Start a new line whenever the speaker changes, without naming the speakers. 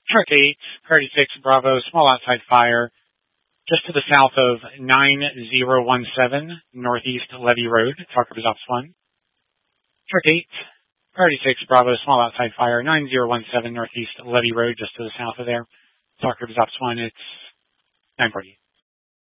Shark 8, Priority 6, Bravo, small outside fire, just to the south of 9017 Northeast Levy Road, Talker Bazops 1. Shark 8, Priority 6, Bravo, small outside fire, 9017 Northeast Levy Road, just to the south of there, Talker Bazops 1, it's 940.